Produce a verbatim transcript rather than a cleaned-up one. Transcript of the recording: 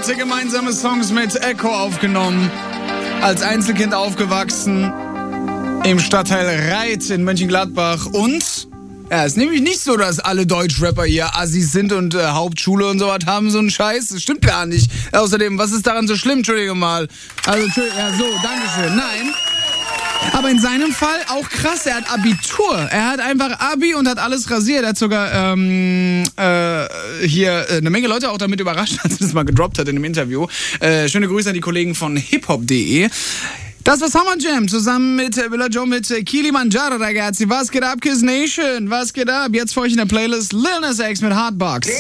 Monate gemeinsame Songs mit Echo aufgenommen. Als Einzelkind aufgewachsen. Im Stadtteil Reit in Mönchengladbach. Und ja, es ist nämlich nicht so, dass alle Deutschrapper hier Assis sind und äh, Hauptschule und sowas haben, so einen Scheiß. Das stimmt gar nicht. Außerdem, was ist daran so schlimm? Entschuldige mal. Also, ja, so, dankeschön. Nein. Aber in seinem Fall auch krass, er hat Abitur. Er hat einfach Abi und hat alles rasiert. Er hat sogar ähm, äh, hier äh, eine Menge Leute auch damit überrascht, als er das mal gedroppt hat in einem Interview. Äh, schöne Grüße an die Kollegen von hiphop punkt de. Das war Summer Jam zusammen mit äh, Billa Joe mit äh, Kilimanjaro, ragazzi. Was geht ab, Kiss Nation? Was geht ab? Jetzt für euch in der Playlist Lil Nas X mit Hardbox.